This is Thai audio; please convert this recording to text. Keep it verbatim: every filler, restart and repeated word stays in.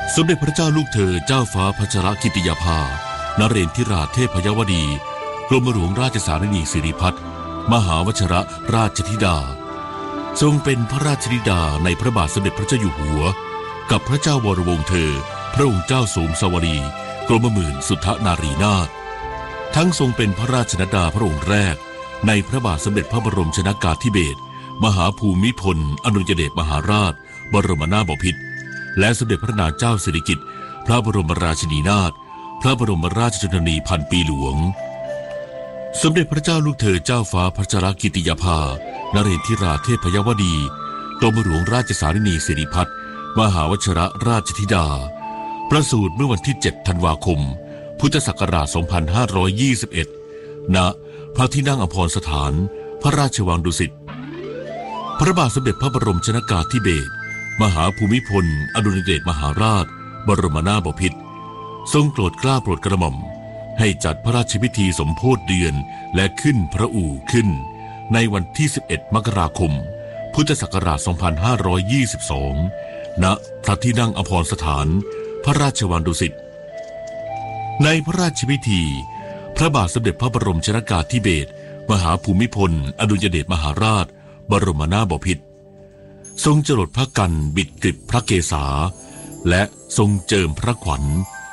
สมเด็จพระเจ้าลูกเธอเจ้าฟ้าพัชรกิติยาภานเรนทิราเทพยวดีกรมหลวงราชสารนีสิริพัฒน์มหาวชรราชธิดาทรงเป็นพระราชธิดาในพระบาทสมเด็จพระเจ้าอยู่หัวกับพระเจ้าวรวงศ์เธอพระองค์เจ้าโสมสวรีกรมหมื่นสุทธนารีนาถทั้งทรงเป็นพระราชนดาพระองค์แรกในพระบาทสมเด็จพระบรมชนกาธิเบศรมหาภูมิพลอดุลยเดชมหาราชบรมนาถบพิตรและสมเด็จพระนางเจ้าสิริกิติ์พระบรมราชินีนาถพระบรมราชชนนีพันปีหลวงสมเด็จพระเจ้าลูกเธอเจ้าฟ้าพัชรกิติยาภานเรนทิราเทพยวดีกรมหลวงราชสารนีสิริพัฒน์มหาวชรราชธิดาประสูติเมื่อวันที่เจ็ดธันวาคมพุทธศักราชสองพันห้าร้อยยี่สิบเอ็ดณพระที่นั่งอภรสถานพระราชวังดุสิตพระบาทสมเด็จพระบรมชนกาธิเบศรมหาภูมิพลอดุลยเดชมหาราชบรมนาถบพิตรทรงโปรดเกล้าโปรดกระหม่อมให้จัดพระราชพิธีสมโภชเดือนและขึ้นพระอู่ขึ้นในวันที่สิบเอ็ดมกราคมพุทธศักราชสองพันห้าร้อยยี่สิบสองณพระที่นั่งอภรสถานพระราชวังดุสิตในพระราชพิธีพระบาทสมเด็จพระบรมชนกาธิเบศรมหาภูมิพลอดุลยเดชมหาราชบรมนาถบพิตรทรงจรดพระกันบิดกฤบพระเกศาและทรงเจิมพระขวัญ